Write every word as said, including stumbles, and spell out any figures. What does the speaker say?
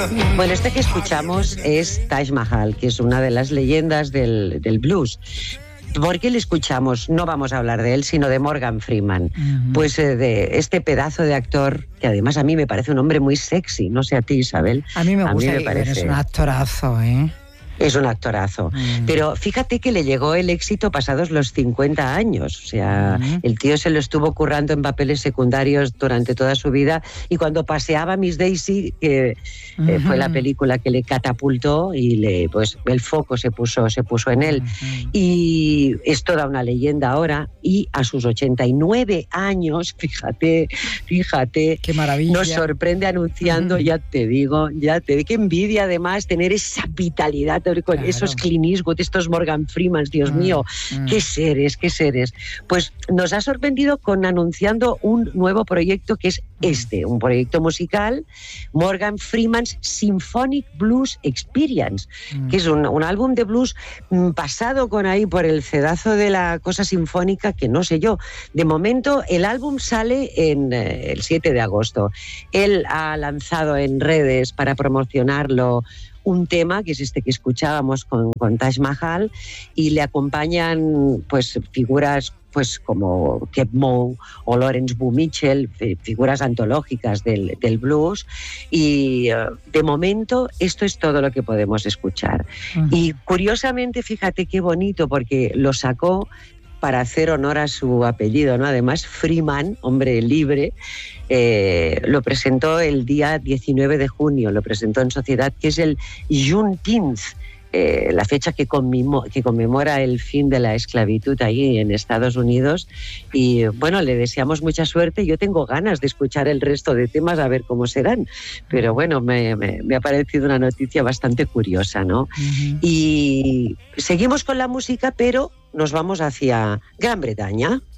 Bueno, este que escuchamos es Taj Mahal, que es una de las leyendas del, del blues. ¿Por qué le escuchamos? No vamos a hablar de él, sino de Morgan Freeman. Uh-huh. Pues eh, de este pedazo de actor, que además a mí me parece un hombre muy sexy. No sé a ti, Isabel. A mí me gusta, a mí me parece... es un actorazo, ¿eh? Es un actorazo. Mm. Pero fíjate que le llegó el éxito pasados los cincuenta años. O sea, mm. el tío se lo estuvo currando en papeles secundarios durante toda su vida. Y cuando paseaba Miss Daisy, que uh-huh. eh, fue la película que le catapultó y le, pues, el foco se puso, se puso en él. Uh-huh. Y es toda una leyenda ahora. Y a sus ochenta y nueve años, fíjate, fíjate, qué maravilla, nos sorprende anunciando, uh-huh. ya te digo, ya te digo, qué envidia además tener esa vitalidad con claro. esos Clint Eastwood, estos Morgan Freeman, Dios mm, mío, mm. qué seres, qué seres. Pues nos ha sorprendido con anunciando un nuevo proyecto que es este, un proyecto musical, Morgan Freeman's Symphonic Blues Experience, mm. que es un, un álbum de blues pasado con ahí por el cedazo de la cosa sinfónica, que no sé yo. De momento el álbum sale en eh, el siete de agosto. Él ha lanzado en redes para promocionarlo un tema, que es este que escuchábamos con, con Taj Mahal, y le acompañan pues figuras pues como Keb' Mo' o Lawrence B. Mitchell, figuras antológicas del, del blues, y uh, de momento esto es todo lo que podemos escuchar. Uh-huh. Y curiosamente, fíjate qué bonito, porque lo sacó para hacer honor a su apellido, ¿no? Además, Freeman, hombre libre, eh, lo presentó el día diecinueve de junio, lo presentó en sociedad, que es el Juneteenth, eh, la fecha que, conmemo- que conmemora el fin de la esclavitud ahí en Estados Unidos. Y bueno, le deseamos mucha suerte. Yo tengo ganas de escuchar el resto de temas, a ver cómo serán. Pero bueno, me, me, me ha parecido una noticia bastante curiosa, ¿no? Uh-huh. Y seguimos con la música, pero nos vamos hacia Gran Bretaña.